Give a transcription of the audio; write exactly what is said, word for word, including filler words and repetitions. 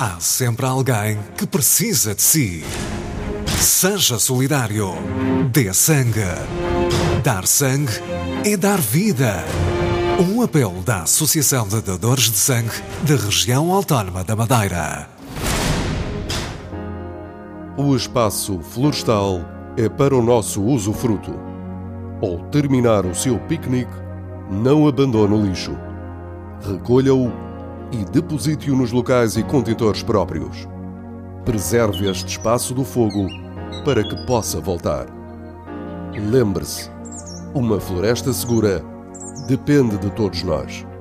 Há sempre alguém que precisa de si. Seja solidário. Dê sangue. Dar sangue é dar vida. Um apelo da Associação de Doadores de Sangue da Região Autónoma da Madeira. O espaço florestal é para o nosso usufruto. Ao terminar o seu piquenique, não abandone o lixo. Recolha-o e deposite-o nos locais e contentores próprios. Preserve este espaço do fogo para que possa voltar. Lembre-se, uma floresta segura depende de todos nós.